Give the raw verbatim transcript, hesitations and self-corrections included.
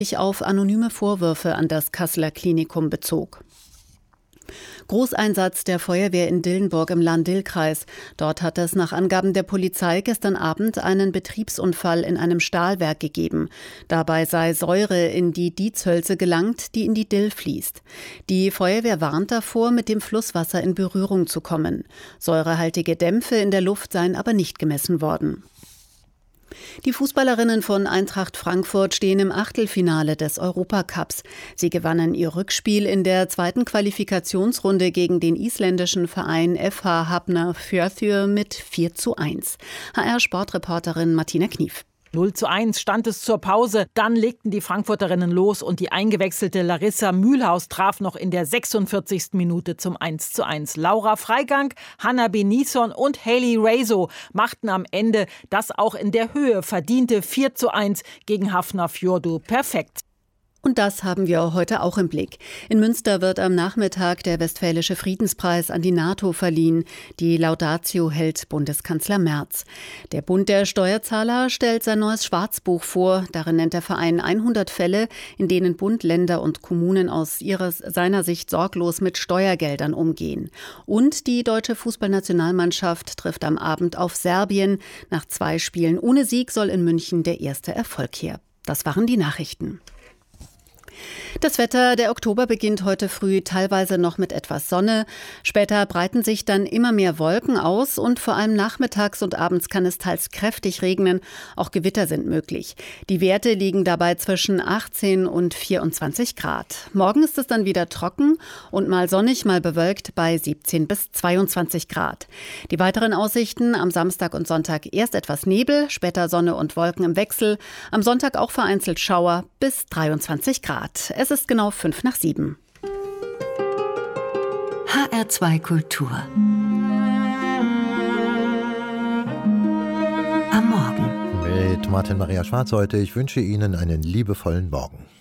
sich auf anonyme Vorwürfe an das Kasseler Klinikum bezog. Großeinsatz der Feuerwehr in Dillenburg im Lahn-Dill-Kreis. Dort hat es nach Angaben der Polizei gestern Abend einen Betriebsunfall in einem Stahlwerk gegeben. Dabei sei Säure in die Dietzhölze gelangt, die in die Dill fließt. Die Feuerwehr warnt davor, mit dem Flusswasser in Berührung zu kommen. Säurehaltige Dämpfe in der Luft seien aber nicht gemessen worden. Die Fußballerinnen von Eintracht Frankfurt stehen im Achtelfinale des Europacups. Sie gewannen ihr Rückspiel in der zweiten Qualifikationsrunde gegen den isländischen Verein F H Hafnarfjörður mit vier zu eins. H R-Sportreporterin Martina Knief. null zu eins stand es zur Pause. Dann legten die Frankfurterinnen los und die eingewechselte Larissa Mühlhaus traf noch in der sechsundvierzigsten Minute zum eins zu eins. Laura Freigang, Hanna Benison und Hayley Raso machten am Ende das auch in der Höhe verdiente vier zu eins gegen Hafnarfjörður perfekt. Und das haben wir heute auch im Blick. In Münster wird am Nachmittag der Westfälische Friedenspreis an die NATO verliehen. Die Laudatio hält Bundeskanzler Merz. Der Bund der Steuerzahler stellt sein neues Schwarzbuch vor. Darin nennt der Verein hundert Fälle, in denen Bund, Länder und Kommunen aus ihrer, seiner Sicht sorglos mit Steuergeldern umgehen. Und die deutsche Fußballnationalmannschaft trifft am Abend auf Serbien. Nach zwei Spielen ohne Sieg soll in München der erste Erfolg her. Das waren die Nachrichten. Das Wetter, der Oktober beginnt heute früh teilweise noch mit etwas Sonne. Später breiten sich dann immer mehr Wolken aus und vor allem nachmittags und abends kann es teils kräftig regnen. Auch Gewitter sind möglich. Die Werte liegen dabei zwischen achtzehn und vierundzwanzig Grad. Morgen ist es dann wieder trocken und mal sonnig, mal bewölkt bei siebzehn bis zweiundzwanzig Grad. Die weiteren Aussichten: am Samstag und Sonntag erst etwas Nebel, später Sonne und Wolken im Wechsel. Am Sonntag auch vereinzelt Schauer bis dreiundzwanzig Grad. Es ist genau fünf nach sieben. H R zwei Kultur. Am Morgen. Mit Martin Maria Schwarz heute. Ich wünsche Ihnen einen liebevollen Morgen.